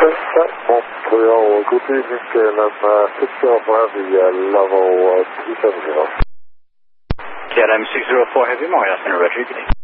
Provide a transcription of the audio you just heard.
Montreal, good evening, KLM 604 Heavy, level 270. KLM 604 Heavy, Montreal Center, Roger, good evening.